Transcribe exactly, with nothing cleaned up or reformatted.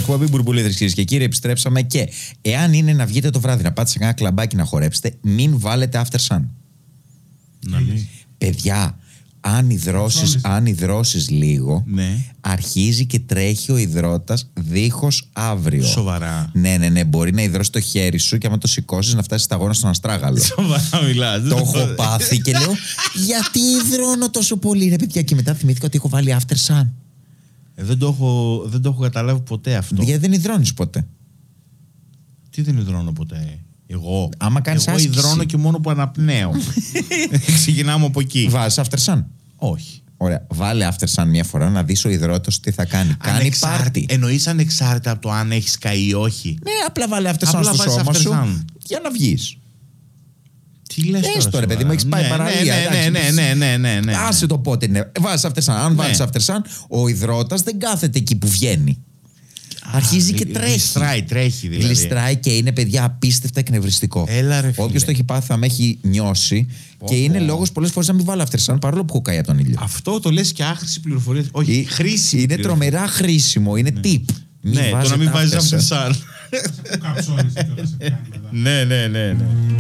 εκπομπή Μπουρμπουλίδες, κυρίες και κύριοι. Επιστρέψαμε και εάν είναι να βγείτε το βράδυ να πάτε σε ένα κλαμπάκι να χορέψετε, μην βάλετε after sun. Να μην. Παιδιά, αν υδρώσεις, αν υδρώσεις λίγο, ναι. αρχίζει και τρέχει ο υδρότας δίχως αύριο. Σοβαρά. Ναι, ναι, ναι. Μπορεί να υδρώσει το χέρι σου και άμα το σηκώσεις να φτάσει σταγόνα στον αστράγαλο. Σοβαρά μιλάς. Το έχω πάθει και λέω, γιατί υδρώνω τόσο πολύ, ρε παιδιά. Και μετά θυμήθηκα ότι έχω βάλει after sun. Ε, δεν, το έχω, δεν το έχω καταλάβει ποτέ αυτό. Γιατί δεν υδρώνεις ποτέ. Τι δεν υδρώνω ποτέ. Εγώ. Άμα κάνεις Εγώ άσκηση. υδρώνω και μόνο που αναπνέω. Ξεκινάμε από εκεί. Βάζεις after sun. Όχι. Ωραία. Βάλε after sun μια φορά να δεις ο υδρότος τι θα κάνει. Κάνει πάρτι. Εννοείς ανεξάρτητα από το αν έχεις καεί ή όχι. Ναι, απλά βάλε after sun Απλά στο βάζεις σώμα after σου sun. για να βγεις. Τι λες τώρα. Έστω ρε παιδί μου, έχεις πάει ναι, παραλία. Ναι, ναι, ναι, ναι, ναι, ναι, ναι. Άσε το πότε είναι. Βάζεις after sun. Αν Ναι. βάλεις after sun, ο υδρότας δεν κάθεται εκεί που βγαίνει. Αρχίζει και τρέχει. Γλιστράει, τρέχει δηλαδή. Γλιστράει και είναι, παιδιά, απίστευτα εκνευριστικό. Έλα, ρε φίλε. Όποιος το έχει πάθει θα με έχει νιώσει. Πω, Και είναι πω. λόγος πολλές φορές να μην βάλω after sun παρόλο που έχω καεί από τον ήλιο. Αυτό το λες και άχρηση πληροφορία. Όχι, Ή- χρήσιμη. Είναι πληροφορία. τρομερά χρήσιμο. Είναι tip. Μην Ναι, το να βάζετε μην βάζεις after sun. after sun. Καψώνεις και όλα σε πιάνει μετά. Ναι, ναι, ναι, ναι.